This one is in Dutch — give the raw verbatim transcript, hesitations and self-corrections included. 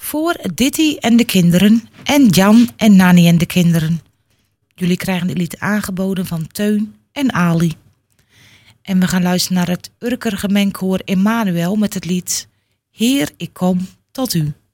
Voor Ditty en de kinderen en Jan en Nanny en de kinderen. Jullie krijgen dit lied aangeboden van Teun en Ali. En we gaan luisteren naar het Urker gemengkoor Emmanuel met het lied Heer, ik kom tot u.